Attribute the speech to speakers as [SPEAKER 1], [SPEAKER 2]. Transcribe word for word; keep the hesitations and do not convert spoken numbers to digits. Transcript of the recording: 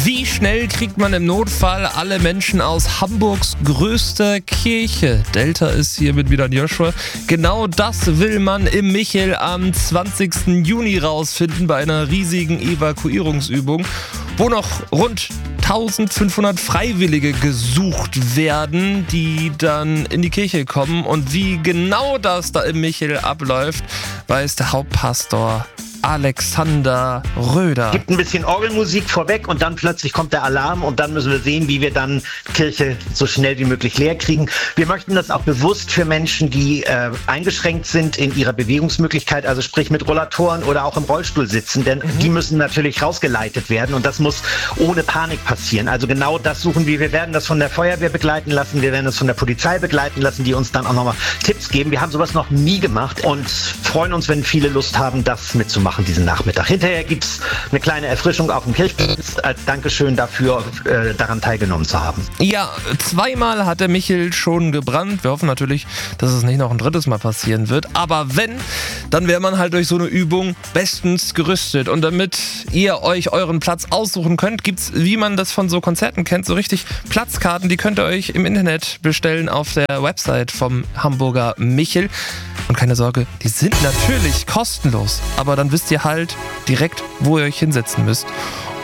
[SPEAKER 1] Wie schnell kriegt man im Notfall alle Menschen aus Hamburgs größter Kirche? Delta ist hier mit wieder an Joshua. Genau das will man im Michel am zwanzigsten Juni rausfinden bei einer riesigen Evakuierungsübung, wo noch rund eintausendfünfhundert Freiwillige gesucht werden, die dann in die Kirche kommen. Und wie genau das da im Michel abläuft, weiß der Hauptpastor Alexander Röder.
[SPEAKER 2] Gibt ein bisschen Orgelmusik vorweg und dann plötzlich kommt der Alarm und dann müssen wir sehen, wie wir dann Kirche so schnell wie möglich leer kriegen. Wir möchten das auch bewusst für Menschen, die äh, eingeschränkt sind in ihrer Bewegungsmöglichkeit, also sprich mit Rollatoren oder auch im Rollstuhl sitzen, denn mhm. die müssen natürlich rausgeleitet werden und das muss ohne Panik passieren. Also genau das suchen wir. Wir werden das von der Feuerwehr begleiten lassen, wir werden das von der Polizei begleiten lassen, die uns dann auch nochmal Tipps geben. Wir haben sowas noch nie gemacht und freuen uns, wenn viele Lust haben, das mitzumachen diesen Nachmittag. Hinterher gibt es eine kleine Erfrischung auf dem Kirchplatz als Dankeschön dafür, äh, daran teilgenommen zu haben.
[SPEAKER 1] Ja, zweimal hat der Michel schon gebrannt. Wir hoffen natürlich, dass es nicht noch ein drittes Mal passieren wird. Aber wenn, dann wäre man halt durch so eine Übung bestens gerüstet. Und damit ihr euch euren Platz aussuchen könnt, gibt es, wie man das von so Konzerten kennt, so richtig Platzkarten. Die könnt ihr euch im Internet bestellen auf der Website vom Hamburger Michel. Und keine Sorge, die sind natürlich kostenlos. Aber dann wisst ihr halt direkt, wo ihr euch hinsetzen müsst.